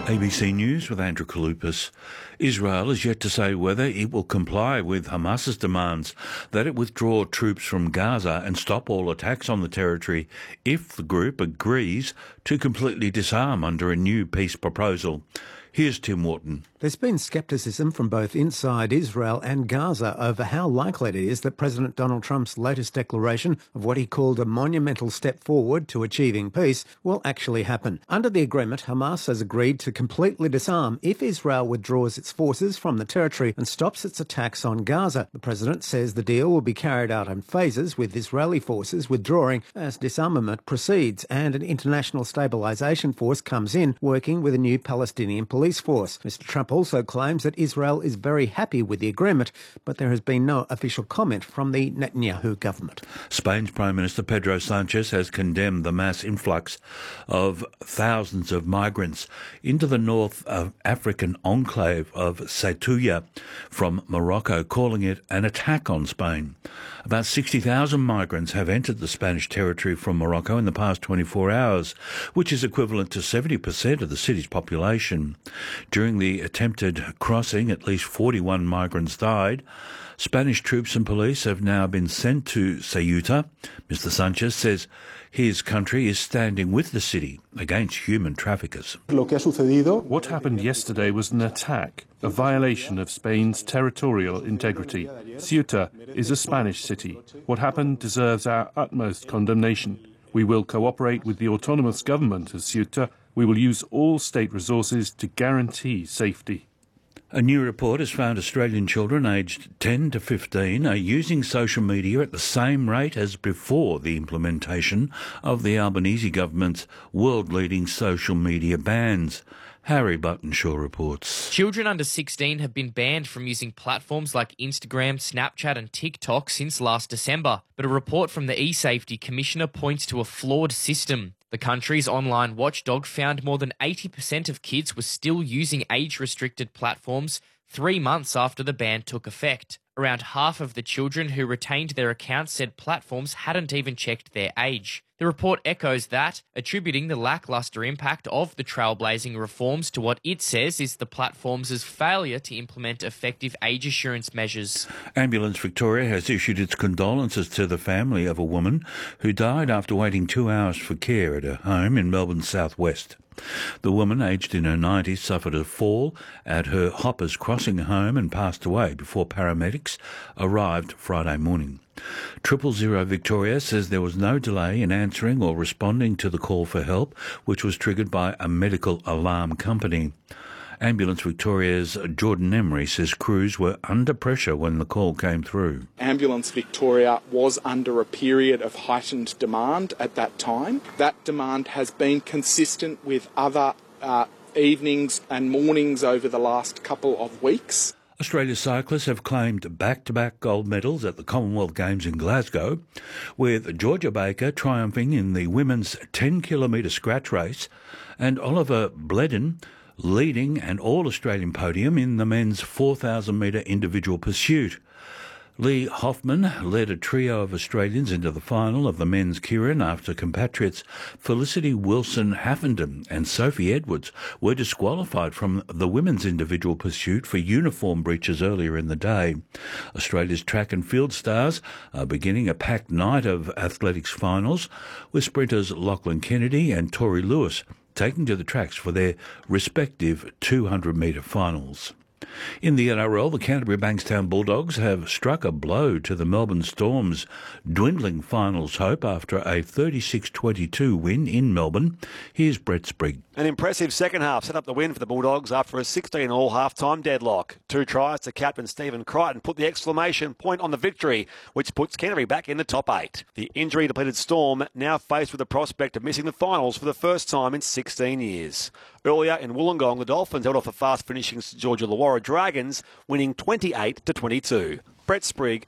ABC News with Andrew Kaloupas. Israel is yet to say whether it will comply with Hamas's demands that it withdraw troops from Gaza and stop all attacks on the territory if the group agrees to completely disarm under a new peace proposal. Here's Tim Wharton. There's been scepticism from both inside Israel and Gaza over how likely it is that President Donald Trump's latest declaration of what he called a monumental step forward to achieving peace will actually happen. Under the agreement, Hamas has agreed to completely disarm if Israel withdraws its forces from the territory and stops its attacks on Gaza. The president says the deal will be carried out in phases, with Israeli forces withdrawing as disarmament proceeds and an international stabilisation force comes in, working with a new Palestinian police force. Mr. Trump also claims that Israel is very happy with the agreement, but there has been no official comment from the Netanyahu government. Spain's Prime Minister Pedro Sanchez has condemned the mass influx of thousands of migrants into the North African enclave of Ceuta from Morocco, calling it an attack on Spain. About 60,000 migrants have entered the Spanish territory from Morocco in the past 24 hours, which is equivalent to 70% of the city's population. During the attempted crossing, at least 41 migrants died. Spanish troops and police have now been sent to Ceuta. Mr. Sanchez says his country is standing with the city against human traffickers. What happened yesterday was an attack, a violation of Spain's territorial integrity. Ceuta is a Spanish city. What happened deserves our utmost condemnation. We will cooperate with the autonomous government of Ceuta. We will use all state resources to guarantee safety. A new report has found Australian children aged 10 to 15 are using social media at the same rate as before the implementation of the Albanese government's world-leading social media bans. Harry Buttonshaw reports. Children under 16 have been banned from using platforms like Instagram, Snapchat and TikTok since last December, but a report from the eSafety Commissioner points to a flawed system. The country's online watchdog found more than 80% of kids were still using age-restricted platforms 3 months after the ban took effect. Around half of the children who retained their accounts said platforms hadn't even checked their age. The report echoes that, attributing the lacklustre impact of the trailblazing reforms to what it says is the platforms' failure to implement effective age assurance measures. Ambulance Victoria has issued its condolences to the family of a woman who died after waiting 2 hours for care at her home in Melbourne's southwest. The woman, aged in her 90s, suffered a fall at her Hoppers Crossing home and passed away before paramedics arrived Friday morning. 000 Victoria says there was no delay in answering or responding to the call for help, which was triggered by a medical alarm company. Ambulance Victoria's Jordan Emery says crews were under pressure when the call came through. Ambulance Victoria was under a period of heightened demand at that time. That demand has been consistent with other evenings and mornings over the last couple of weeks. Australia's cyclists have claimed back-to-back gold medals at the Commonwealth Games in Glasgow, with Georgia Baker triumphing in the women's 10-kilometre scratch race and Oliver Bledin leading an all-Australian podium in the men's 4,000-metre individual pursuit. Lee Hoffman led a trio of Australians into the final of the men's Keirin after compatriots Felicity Wilson-Haffenden and Sophie Edwards were disqualified from the women's individual pursuit for uniform breaches earlier in the day. Australia's track and field stars are beginning a packed night of athletics finals, with sprinters Lachlan Kennedy and Tori Lewis taking to the tracks for their respective 200-metre finals. In the NRL, the Canterbury Bankstown Bulldogs have struck a blow to the Melbourne Storm's dwindling finals hope after a 36-22 win in Melbourne. Here's Brett Sprigg. An impressive second half set up the win for the Bulldogs after a 16-all half-time deadlock. 2 tries to captain Stephen Crichton put the exclamation point on the victory, which puts Canterbury back in the top 8. The injury-depleted Storm now faced with the prospect of missing the finals for the first time in 16 years. Earlier in Wollongong, the Dolphins held off the fast-finishing St George Illawarra Dragons, winning 28-22. Brett Sprigg,